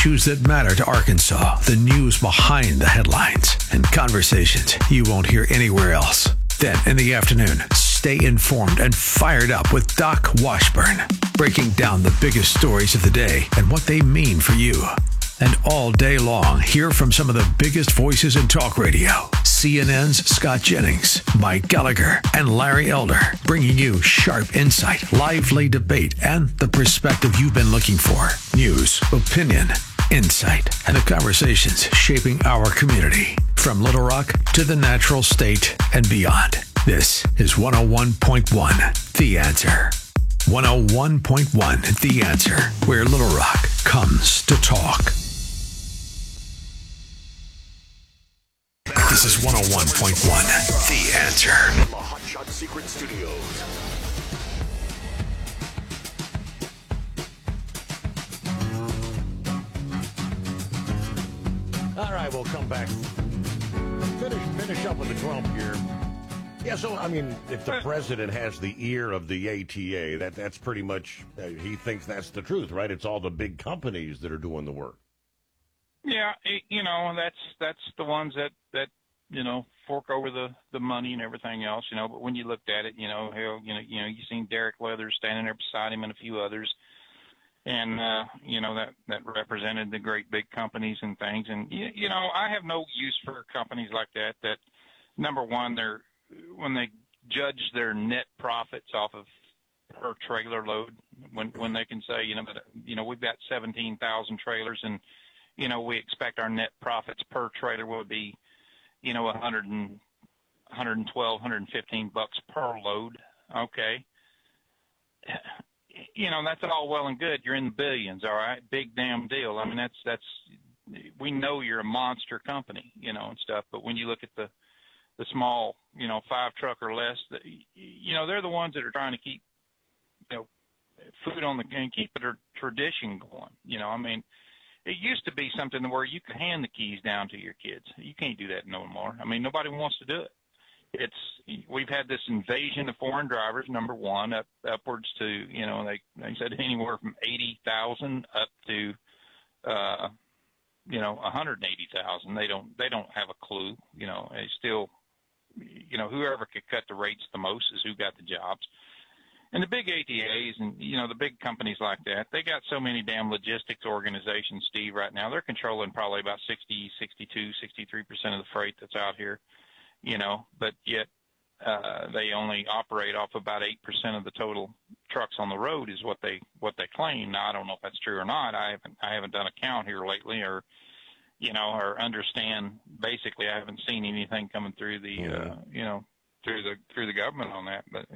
Issues that matter to Arkansas, the news behind the headlines, and conversations you won't hear anywhere else. Then, in the afternoon, stay informed and fired up with Doc Washburn, breaking down the biggest stories of the day and what they mean for you. And all day long, hear from some of the biggest voices in talk radio. CNN's Scott Jennings, Mike Gallagher, and Larry Elder, bringing you sharp insight, lively debate, and the perspective you've been looking for. News, opinion, insight, and the conversations shaping our community. From Little Rock to the Natural State and beyond. This is 101.1 The Answer. 101.1 The Answer, where Little Rock comes to talk. This is 101.1 The Answer. The Hot Shot Secret Studios. All right, we'll come back. Finish up with the Trump here. Yeah, so, I mean, if the president has the ear of the ATA, that's pretty much, he thinks that's the truth, right? It's all the big companies that are doing the work. Yeah, that's the ones that fork over the money and everything else, but when you looked at it, you seen Derek Leathers standing there beside him and a few others. And, that represented the great big companies and things. And, I have no use for companies like that, number one, when they judge their net profits off of per trailer load, when they can say, we've got 17,000 trailers and, we expect our net profits per trailer will be, 112, 115 bucks per load. Okay. That's all well and good. You're in the billions, all right? Big damn deal. I mean, that's we know you're a monster company, and stuff. But when you look at the small, 5 truck or less, they're the ones that are trying to keep, food on and keep their tradition going. I mean, it used to be something where you could hand the keys down to your kids. You can't do that no more. I mean, nobody wants to do it. We've had this invasion of foreign drivers, number one, upwards to, they said anywhere from 80,000 up to, 180,000. They don't have a clue, they still, whoever could cut the rates the most is who got the jobs. And the big ATAs and, the big companies like that, they got so many damn logistics organizations, Steve, right now. They're controlling probably about 60, 62, 63% of the freight that's out here. But yet they only operate off about 8% of the total trucks on the road is what they claim. Now I don't know if that's true or not. I haven't done a count here lately, or understand. Basically, I haven't seen anything coming through the through the government on that. But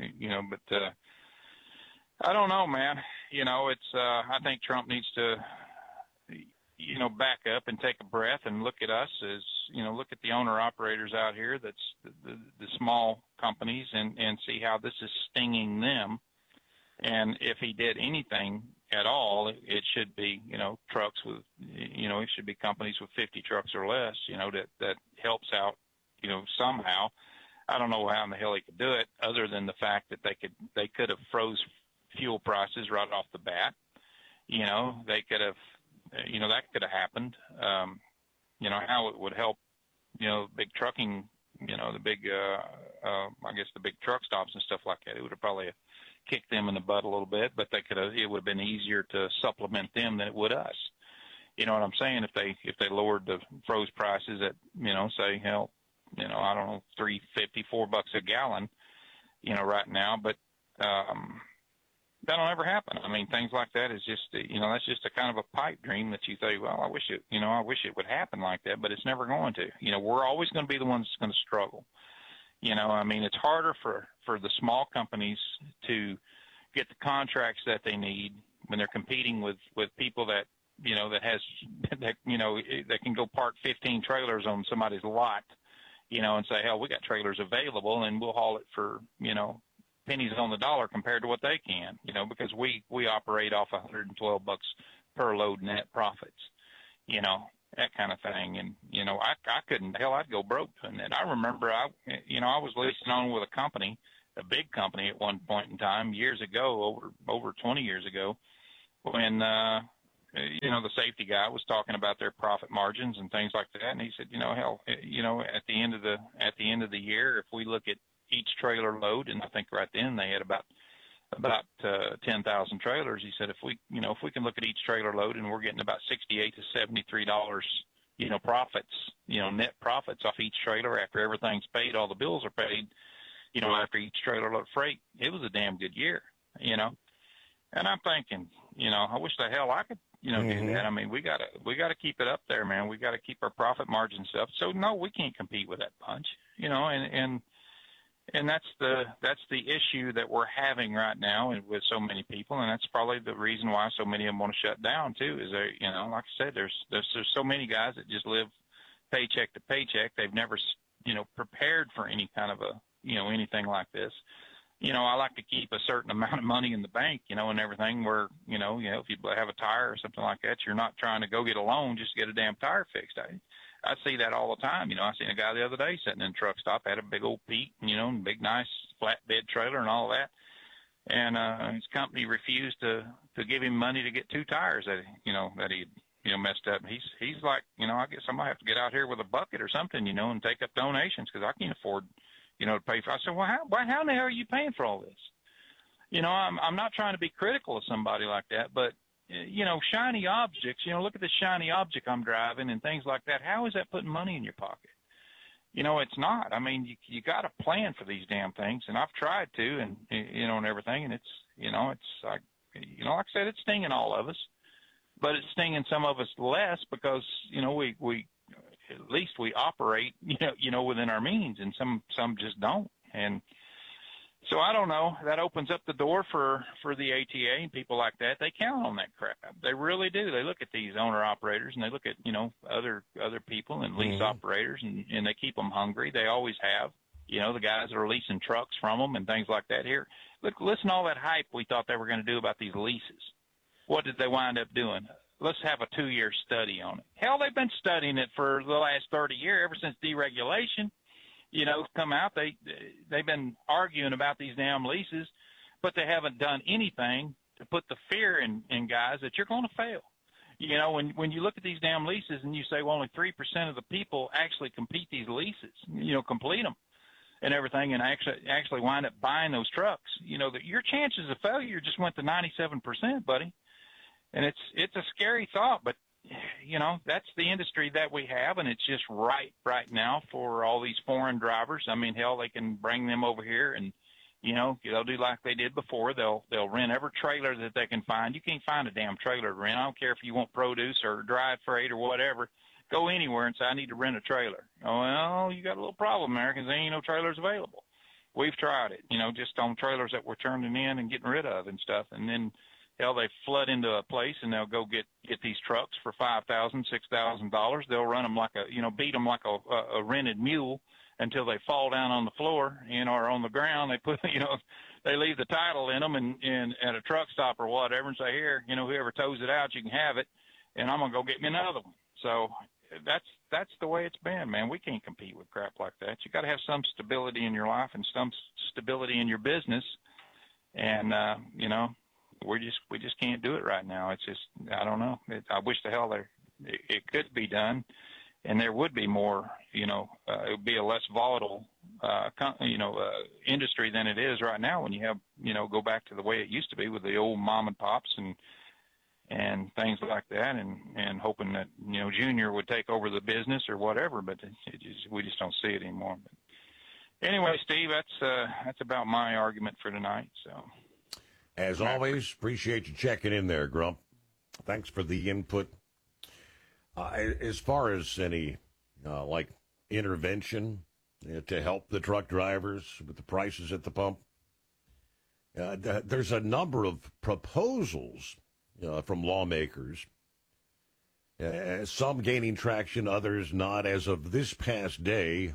I don't know, man. It's I think Trump needs to back up and take a breath and look at us as, look at the owner operators out here, that's the small companies, and see how this is stinging them. And if he did anything at all, it should be, trucks with, it should be companies with 50 trucks or less, that helps out, somehow. I don't know how in the hell he could do it, other than the fact that they could have froze fuel prices right off the bat. They could have, that could have happened. How it would help, big trucking, the big, I guess the big truck stops and stuff like that. It would have probably kicked them in the butt a little bit, but it would have been easier to supplement them than it would us. You know what I'm saying? If they lowered the froze prices at, say, hell, I don't know, $3.50, $4 a gallon, right now, but, that'll never happen. I mean, things like that is just, that's just a kind of a pipe dream that you think, well, I wish it would happen like that, but it's never going to. We're always going to be the ones that's going to struggle. I mean, it's harder for the small companies to get the contracts that they need when they're competing with people that, that can go park 15 trailers on somebody's lot, and say, hell, we got trailers available and we'll haul it for, pennies on the dollar compared to what they can, because we operate off $112 per load net profits, that kind of thing. And, I couldn't, hell, I'd go broke doing that. I remember I was leasing on with a company, a big company at one point in time, years ago, over 20 years ago, when, the safety guy was talking about their profit margins and things like that, and he said, hell, at the end of the year, if we look at each trailer load, and I think right then they had about 10,000 trailers. He said, if we can look at each trailer load and we're getting about $68 to $73, profits, net profits off each trailer after everything's paid, all the bills are paid, after each trailer load of freight, it was a damn good year, And I'm thinking, I wish the hell I could, do that. I mean, we gotta keep it up there, man. We gotta keep our profit margins up. So no, we can't compete with that bunch, and that's the issue that we're having right now with so many people, and that's probably the reason why so many of them want to shut down too. Is they, like I said, there's so many guys that just live paycheck to paycheck. They've never, prepared for any kind of a, anything like this. I like to keep a certain amount of money in the bank, and everything where, if you have a tire or something like that, you're not trying to go get a loan just to get a damn tire fixed. I see that all the time. I seen a guy the other day sitting in a truck stop, had a big old Pete, and big, nice flatbed trailer and all that. And his company refused to give him money to get 2 tires that he messed up. He's like, I guess I might have to get out here with a bucket or something, and take up donations because I can't afford, to pay for. I said, well, how in the hell are you paying for all this? I'm not trying to be critical of somebody like that, but shiny objects, look at the shiny object I'm driving and things like that. How is that putting money in your pocket? It's not. I mean, you got to plan for these damn things, and I've tried to, and and everything, and it's like, like I said, it's stinging all of us, but it's stinging some of us less because we at least we operate within our means, and some just don't. And so I don't know. That opens up the door for the ATA and people like that. They count on that crap. They really do. They look at these owner operators and they look at other people and lease operators and they keep them hungry. They always have. The guys that are leasing trucks from them and things like that. Here, look, listen to all that hype we thought they were going to do about these leases. What did they wind up doing? Let's have a 2-year study on it. Hell, they've been studying it for the last 30 years, ever since deregulation. Come out. They've been arguing about these damn leases, but they haven't done anything to put the fear in guys that you're going to fail. When you look at these damn leases and you say, well, only 3% of the people actually complete these leases, complete them and everything, and actually wind up buying those trucks, that your chances of failure just went to 97%, buddy. And it's a scary thought, but that's the industry that we have, and it's just right now for all these foreign drivers. I mean, hell, they can bring them over here and, they'll do like they did before. They'll rent every trailer that they can find. You can't find a damn trailer to rent. I don't care if you want produce or dry freight or whatever. Go anywhere and say, I need to rent a trailer. Oh, well, you got a little problem there because there ain't no trailers available. We've tried it, just on trailers that we're turning in and getting rid of and stuff. And then, hell, they flood into a place and they'll go get these trucks for $5,000, $6,000. They'll run them like beat them like a rented mule until they fall down on the floor or on the ground. They put, they leave the title in them and at a truck stop or whatever and say, here, whoever tows it out, you can have it, and I'm gonna go get me another one. So that's the way it's been, man. We can't compete with crap like that. You got to have some stability in your life and some stability in your business, and we just can't do it right now. It's just, I don't know. I wish the hell it could be done, and there would be more. It would be a less volatile, industry than it is right now. When you have, go back to the way it used to be with the old mom and pops and things like that, and hoping that Junior would take over the business or whatever. But we just don't see it anymore. But anyway, Steve, that's about my argument for tonight. So. As always, appreciate you checking in there, Grump. Thanks for the input. As far as any, intervention to help the truck drivers with the prices at the pump, there's a number of proposals from lawmakers, some gaining traction, others not. As of this past day,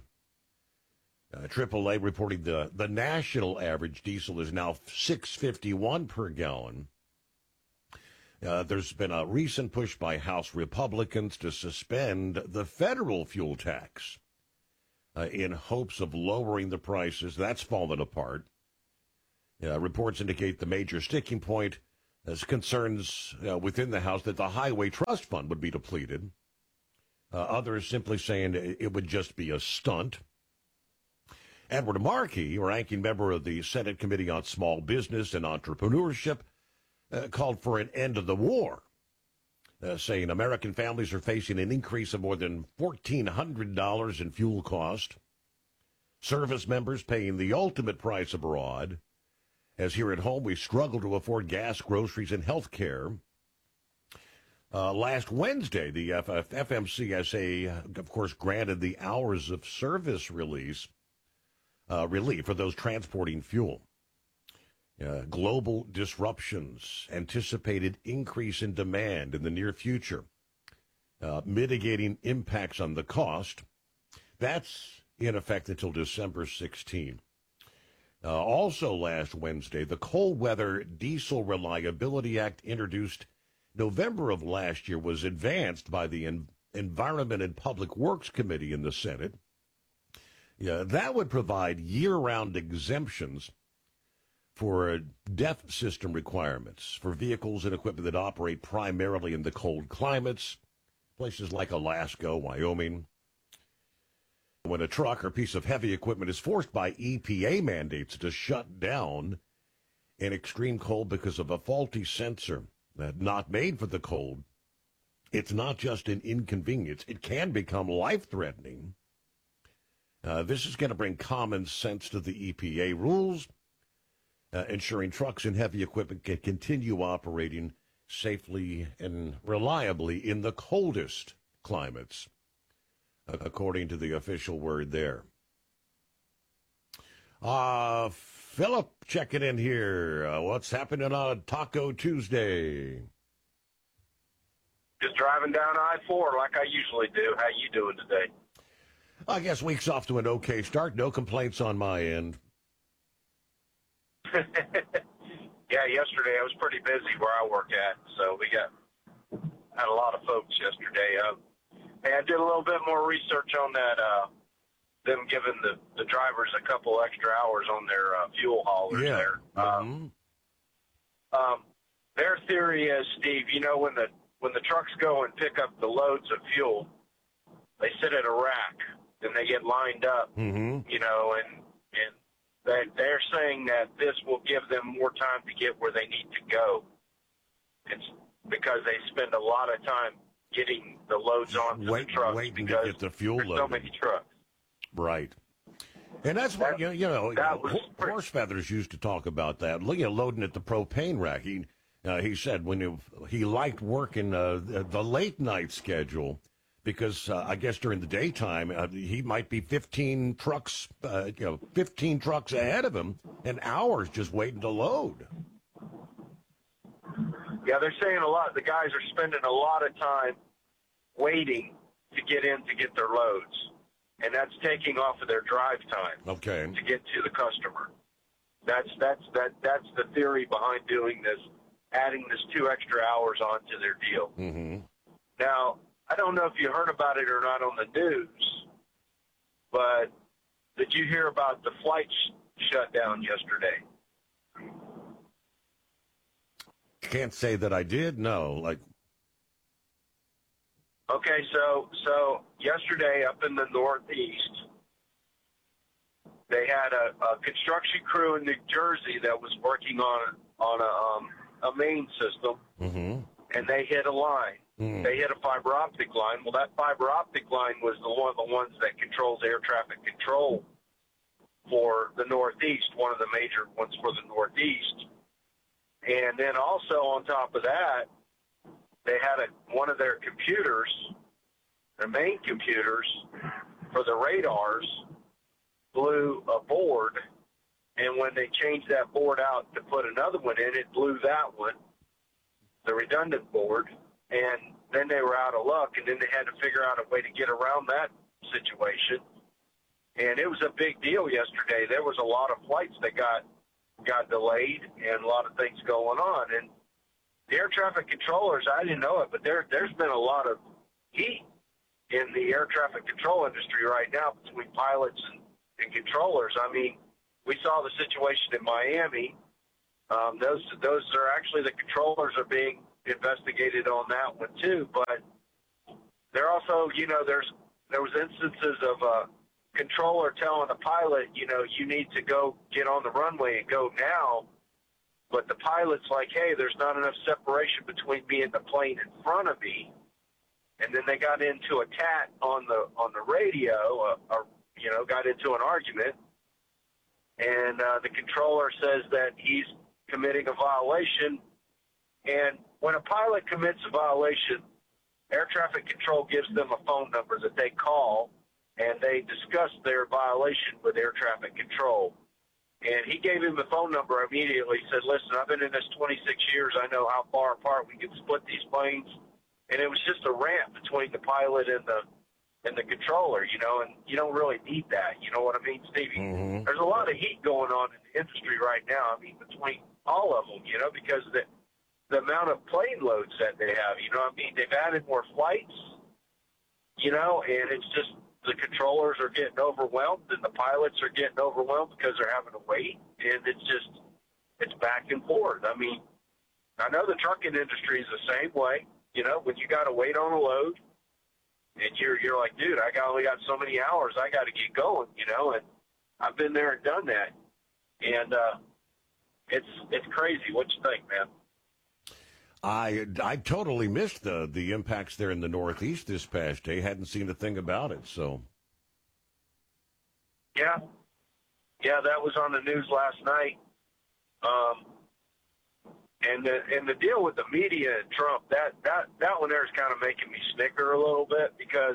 AAA reporting the national average diesel is now $6.51 per gallon. There's been a recent push by House Republicans to suspend the federal fuel tax in hopes of lowering the prices. That's fallen apart. Reports indicate the major sticking point There's concerns within the House that the Highway Trust Fund would be depleted. Others simply saying it would just be a stunt. Edward Markey, ranking member of the Senate Committee on Small Business and Entrepreneurship, called for an end of the war, saying American families are facing an increase of more than $1,400 in fuel cost. Service members paying the ultimate price abroad, as here at home we struggle to afford gas, groceries, and health care. Last Wednesday, the FMCSA, of course, granted the hours of service relief for those transporting fuel. Global disruptions, anticipated increase in demand in the near future, mitigating impacts on the cost. That's in effect until December 16. Also last Wednesday, the Cold Weather Diesel Reliability Act, introduced November of last year, was advanced by the Environment and Public Works Committee in the Senate. That would provide year-round exemptions for DEF system requirements for vehicles and equipment that operate primarily in the cold climates, places like Alaska, Wyoming. When a truck or piece of heavy equipment is forced by EPA mandates to shut down in extreme cold because of a faulty sensor not made for the cold, it's not just an inconvenience. It can become life-threatening. This is going to bring common sense to the EPA rules, ensuring trucks and heavy equipment can continue operating safely and reliably in the coldest climates, according to the official word there. Philip checking in here. What's happening on Taco Tuesday? Just driving down I-4 like I usually do. How you doing today? I guess week's off to an okay start. No complaints on my end. Yeah, yesterday I was pretty busy where I work at, so had a lot of folks yesterday. Hey, I did a little bit more research on that, them giving the drivers a couple extra hours on their fuel haulers there. Their theory is, Steve, when the trucks go and pick up the loads of fuel, they sit at a rack, then they get lined up, and they're saying that this will give them more time to get where they need to go. It's because they spend a lot of time getting the loads onto the trucks waiting because to get the fuel there's loaded. so many trucks. Right. And that's what, horse feathers used to talk about that. Loading at the propane rack. He said he liked working the late night schedule because I guess during the daytime he might be 15 trucks ahead of him and hours just waiting to load. Yeah, they're saying a lot. The guys are spending a lot of time waiting to get in to get their loads, and that's taking off of their drive time. Okay. To get to the customer. That's the theory behind doing this, adding this 2 extra hours onto their deal. Mm-hmm. Now, I don't know if you heard about it or not on the news, but did you hear about the flight shutdown yesterday? Can't say that I did. No, Okay, so yesterday up in the Northeast, they had a construction crew in New Jersey that was working on a main system, and they hit a line. They hit a fiber optic line. Well, that fiber optic line was one of the ones that controls air traffic control for the Northeast, one of the major ones for the Northeast. And then also on top of that, they had one of their computers, their main computers for the radars, blew a board. And when they changed that board out to put another one in, it blew that one, the redundant board. And then they were out of luck, and then they had to figure out a way to get around that situation. And it was a big deal yesterday. There was a lot of flights that got delayed and a lot of things going on. And the air traffic controllers, I didn't know it, but there's been a lot of heat in the air traffic control industry right now between pilots and controllers. I mean, we saw the situation in Miami Those are actually the controllers are being investigated on that one too. But there also, there was instances of a controller telling a pilot, you need to go get on the runway and go now. But the pilot's like, hey, there's not enough separation between me and the plane in front of me. And then they got into a tat on the radio, got into an argument. And the controller says that he's committing a violation. And when a pilot commits a violation, air traffic control gives them a phone number that they call, and they discuss their violation with air traffic control. And he gave him the phone number immediately. He said, listen, I've been in this 26 years. I know how far apart we can split these planes. And it was just a rant between the pilot and the controller, and you don't really need that. You know what I mean, Stevie? Mm-hmm. There's a lot of heat going on in the industry right now, between all of them, because the amount of plane loads that they have, they've added more flights, and it's just the controllers are getting overwhelmed and the pilots are getting overwhelmed because they're having to wait, and it's back and forth. I know the trucking industry is the same way, when you got to wait on a load and you're like, dude, I only got so many hours, I got to get going, and I've been there and done that. And it's crazy. What you think, man? I totally missed the impacts there in the Northeast this past day. Hadn't seen a thing about it. So, yeah, that was on the news last night. And the deal with the media and Trump, that one there is kind of making me snicker a little bit because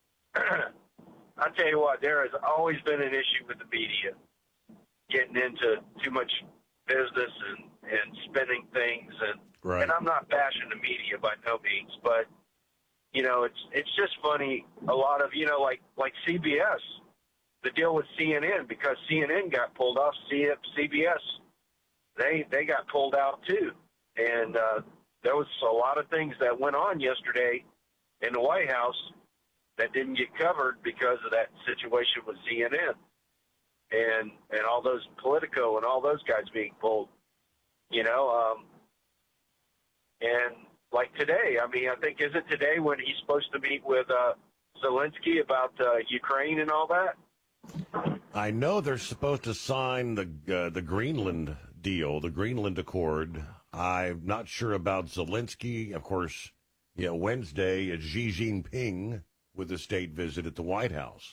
I tell you what, there has always been an issue with the media getting into too much business and spinning things and. Right. And I'm not bashing the media by no means, but it's just funny. A lot of like CBS, the deal with CNN because CNN got pulled off. CBS, they got pulled out too, and there was a lot of things that went on yesterday in the White House that didn't get covered because of that situation with CNN and all those Politico and all those guys being pulled. And like today, I think, is it today when he's supposed to meet with Zelensky about Ukraine and all that? I know they're supposed to sign the Greenland deal, the Greenland Accord. I'm not sure about Zelensky. Of course, Wednesday is Xi Jinping with a state visit at the White House.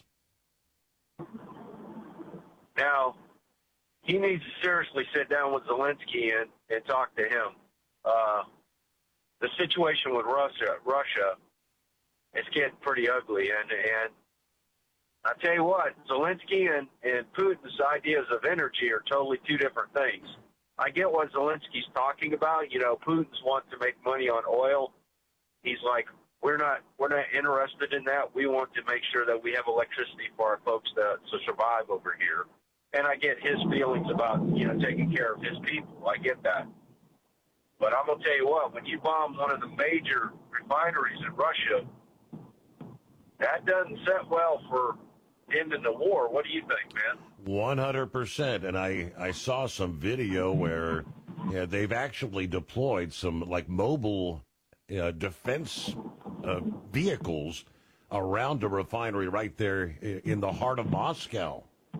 Now, he needs to seriously sit down with Zelensky and talk to him. The situation with Russia, it's getting pretty ugly. And I tell you what, Zelensky and Putin's ideas of energy are totally two different things. I get what Zelensky's talking about. Putin's wanting to make money on oil. He's like, we're not interested in that. We want to make sure that we have electricity for our folks to survive over here. And I get his feelings about, taking care of his people. I get that. But I'm going to tell you what, when you bomb one of the major refineries in Russia, that doesn't set well for ending the war. What do you think, man? 100%. And I saw some video where they've actually deployed some mobile defense vehicles around a refinery right there in the heart of Moscow.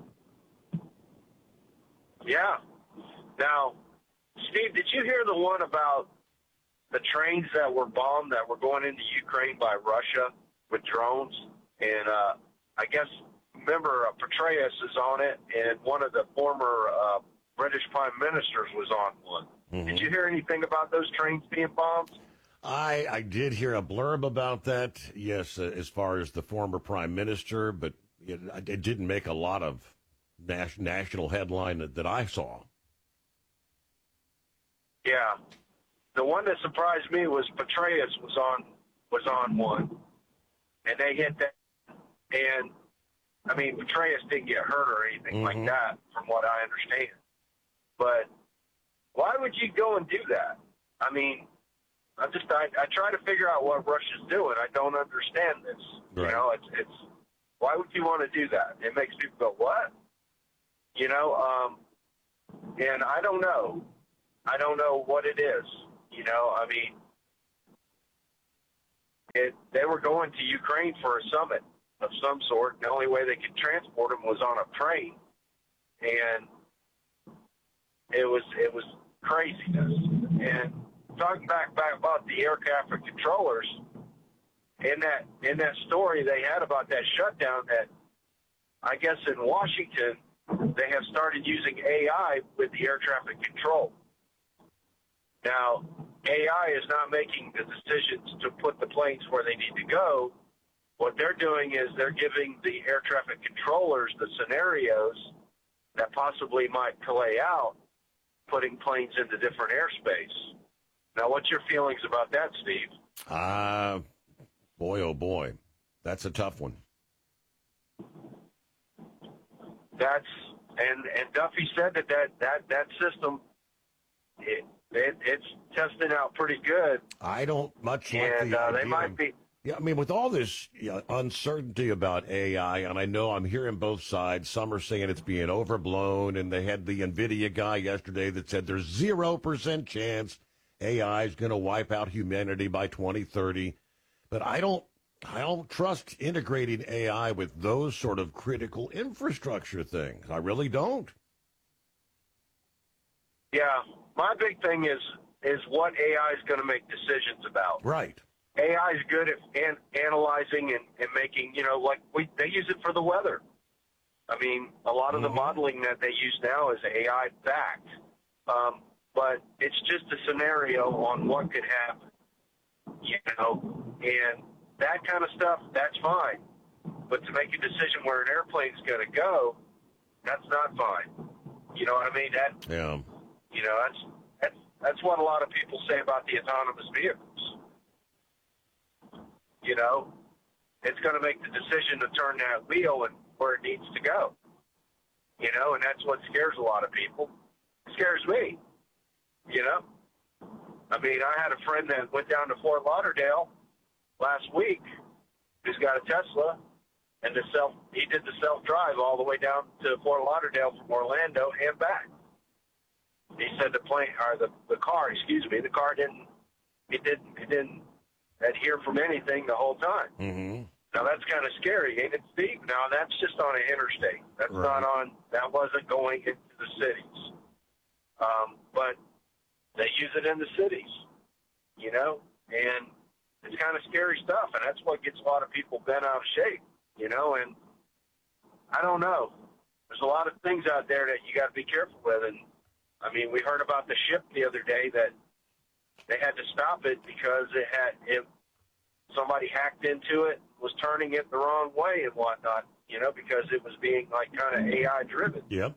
Yeah. Now, Steve, did you hear the one about the trains that were bombed that were going into Ukraine by Russia with drones? And I guess, remember, Petraeus is on it, and one of the former British prime ministers was on one. Mm-hmm. Did you hear anything about those trains being bombed? I did hear a blurb about that, yes, as far as the former prime minister, but it didn't make a lot of national headline that I saw. Yeah. The one that surprised me was Petraeus was on one, and they hit that. And, Petraeus didn't get hurt or anything like that, from what I understand. But why would you go and do that? I try to figure out what Russia's doing. I don't understand this. Right. It's why would you want to do that? It makes people go, what? And I don't know. I don't know what it is. You know, I mean, they were going to Ukraine for a summit of some sort. The only way they could transport them was on a train, and it was craziness. And talking back about the air traffic controllers, in that story they had about that shutdown, that I guess in Washington they have started using AI with the air traffic control. Now, AI is not making the decisions to put the planes where they need to go. What they're doing is they're giving the air traffic controllers the scenarios that possibly might play out, putting planes into different airspace. Now, what's your feelings about that, Steve? Boy, oh boy, that's a tough one. And Duffy said that system, it's testing out pretty good. I don't much like and the idea. They might be. Yeah, I mean, with all this uncertainty about AI, and I know I'm hearing both sides. Some are saying it's being overblown, and they had the NVIDIA guy yesterday that said there's 0% chance AI is going to wipe out humanity by 2030. But I don't trust integrating AI with those sort of critical infrastructure things. I really don't. Yeah, my big thing is what AI is going to make decisions about. Right. AI is good at analyzing and making, like they use it for the weather. I mean, a lot of the modeling that they use now is AI backed. But it's just a scenario on what could happen, and that kind of stuff, that's fine. But to make a decision where an airplane's going to go, that's not fine. You know what I mean? That's what a lot of people say about the autonomous vehicles. It's going to make the decision to turn that wheel and where it needs to go. And that's what scares a lot of people. It scares me. I mean, I had a friend that went down to Fort Lauderdale last week who's got a Tesla, and he did the self-drive all the way down to Fort Lauderdale from Orlando and back. He said the car didn't adhere from anything the whole time. Mm-hmm. Now that's kind of scary, ain't it, Steve? Now that's just on an interstate. That's right. That wasn't going into the cities. But they use it in the cities, and it's kind of scary stuff, and that's what gets a lot of people bent out of shape, and I don't know. There's a lot of things out there that you got to be careful with, and I mean, we heard about the ship the other day that they had to stop it because somebody hacked into it, was turning it the wrong way and whatnot, because it was being like kind of AI driven. Yep.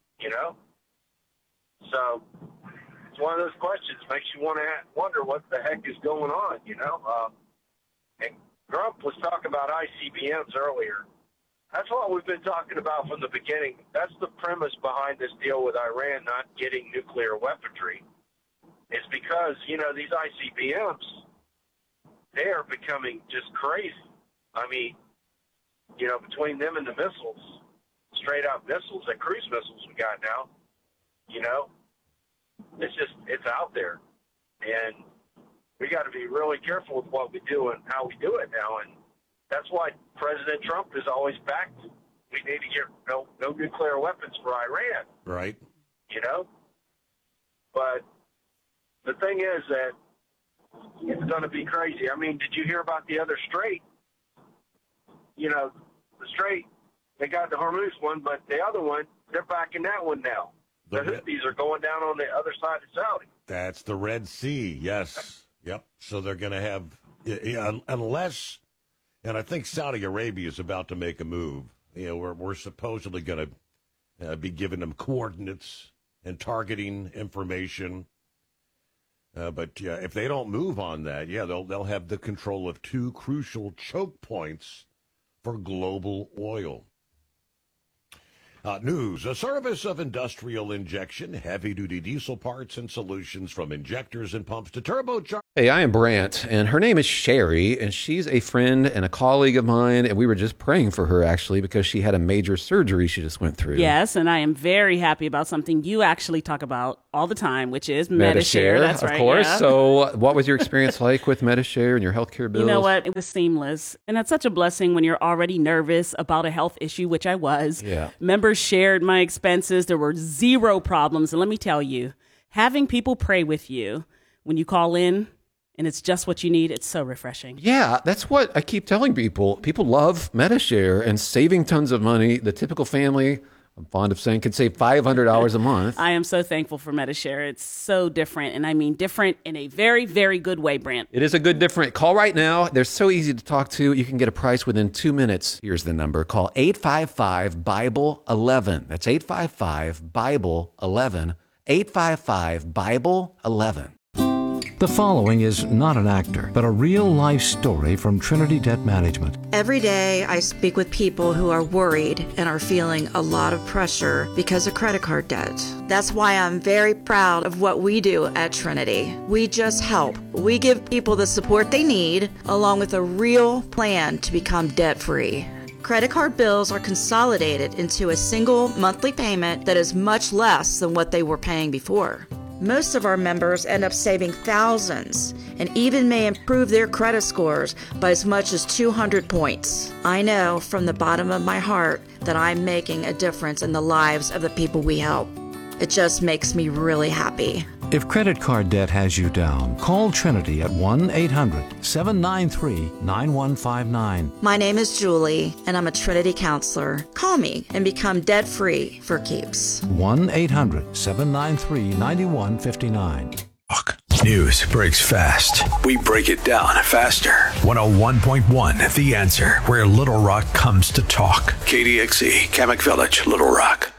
So it's one of those questions makes you wonder what the heck is going on, And Grump was talking about ICBMs earlier. That's what we've been talking about from the beginning. That's the premise behind this deal with Iran not getting nuclear weaponry. It's because, these ICBMs, they are becoming just crazy. I mean, between them and the missiles, straight-out missiles, and cruise missiles we got now, it's out there. And we got to be really careful with what we do and how we do it now. And that's why President Trump has always backed. We need to get no nuclear weapons for Iran. Right. But the thing is that it's going to be crazy. I mean, did you hear about the other strait? The strait, they got the Hormuz one, but the other one, they're backing that one now. The Houthis are going down on the other side of Saudi. That's the Red Sea, yes. Yep. So they're going to have, unless, and I think Saudi Arabia is about to make a move. We're supposedly going to be giving them coordinates and targeting information. But if they don't move on that, they'll have the control of two crucial choke points for global oil. News, a service of industrial injection, heavy-duty diesel parts and solutions from injectors and pumps to turbochargers. Hey, I am Brant, and her name is Sherry, and she's a friend and a colleague of mine, and we were just praying for her, actually, because she had a major surgery she just went through. Yes, and I am very happy about something you actually talk about all the time, which is Medi-Share. That's right, of course. yeah. So what was your experience like with Medi-Share and your healthcare bills? You know what? It was seamless, and that's such a blessing when you're already nervous about a health issue, which I was. Yeah. Members shared my expenses. There were zero problems, and let me tell you, having people pray with you when you call in, and it's just what you need, it's so refreshing. Yeah, that's what I keep telling people. People love Medi-Share and saving tons of money. The typical family, I'm fond of saying, can save $500 a month. I am so thankful for Medi-Share. It's so different, and I mean different in a very, very good way, Brant. It is a good different. Call right now. They're so easy to talk to. You can get a price within 2 minutes. Here's the number. Call 855-BIBLE-11. That's 855-BIBLE-11. 855-BIBLE-11. The following is not an actor, but a real-life story from Trinity Debt Management. Every day I speak with people who are worried and are feeling a lot of pressure because of credit card debt. That's why I'm very proud of what we do at Trinity. We just help. We give people the support they need, along with a real plan to become debt-free. Credit card bills are consolidated into a single monthly payment that is much less than what they were paying before. Most of our members end up saving thousands and even may improve their credit scores by as much as 200 points. I know from the bottom of my heart that I'm making a difference in the lives of the people we help. It just makes me really happy. If credit card debt has you down, call Trinity at 1-800-793-9159. My name is Julie, and I'm a Trinity counselor. Call me and become debt-free for keeps. 1-800-793-9159. News breaks fast. We break it down faster. 101.1 The Answer, where Little Rock comes to talk. KDXE, Kamak Village, Little Rock.